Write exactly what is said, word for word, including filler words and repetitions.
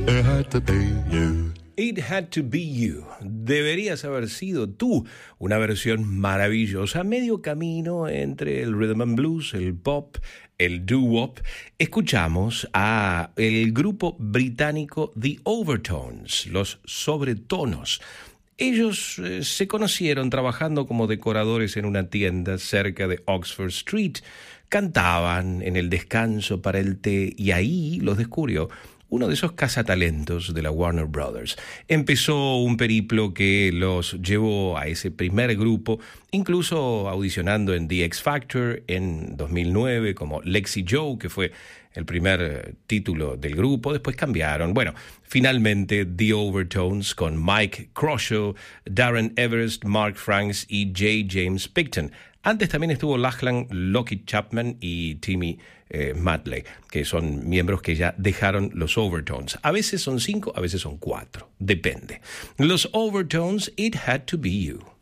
It had to be you. It Had to Be You. Deberías haber sido tú. Una versión maravillosa, medio camino entre el rhythm and blues, el pop, el doo-wop. Escuchamos a el grupo británico The Overtones, los Sobretonos. Ellos eh, se conocieron trabajando como decoradores en una tienda cerca de Oxford Street. Cantaban en el descanso para el té y ahí los descubrió uno de esos cazatalentos de la Warner Brothers. Empezó un periplo que los llevó a ese primer grupo, incluso audicionando en The X Factor en dos mil nueve como Lexi Joe, que fue el primer título del grupo. Después cambiaron. Bueno, finalmente The Overtones con Mike Croshaw, Darren Everest, Mark Franks y J. James Picton. Antes también estuvo Lachlan Lockett Chapman y Timmy eh, Madley, que son miembros que ya dejaron los Overtones. A veces son cinco, a veces son cuatro. Depende. Los Overtones, It Had to Be You.